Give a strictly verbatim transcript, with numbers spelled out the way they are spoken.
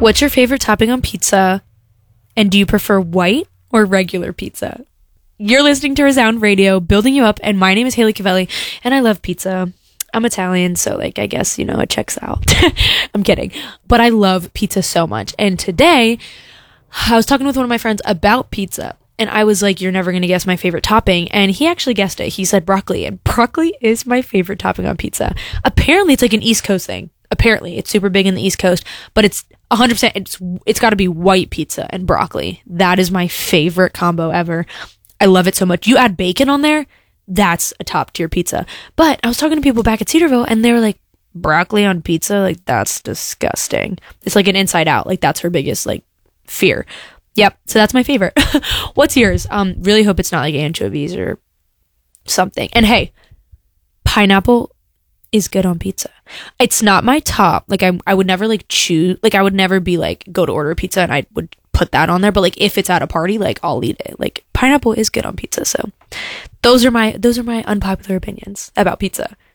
What's your favorite topping on pizza? And do you prefer white or regular pizza? You're listening to Resound Radio, building you up, and my name is Haley Cavelli, and I love pizza. I'm Italian, so like I guess, you know, it checks out. I'm kidding. But I love pizza so much. And today, I was talking with one of my friends about pizza, and I was like, you're never going to guess my favorite topping. And he actually guessed it. He said broccoli, and broccoli is my favorite topping on pizza. Apparently, it's like an East Coast thing. Apparently, it's super big in the East Coast, but it's one hundred percent, it's it's got to be white pizza and broccoli. That is my favorite combo ever. I love it so much. You add bacon on there, that's a top tier pizza. But I was talking to people back at Cedarville, and they were like, broccoli on pizza? Like, that's disgusting. It's like an Inside Out. Like, that's her biggest, like, fear. Yep, so that's my favorite. What's yours? Um, really hope it's not like anchovies or something. And hey, pineapple is good on pizza. It's not my top. Like, I I would never like choose, like I would never be like, go to order a pizza and I would put that on there. But like, if it's at a party, like I'll eat it. Like, pineapple is good on pizza. So those are my, those are my unpopular opinions about pizza.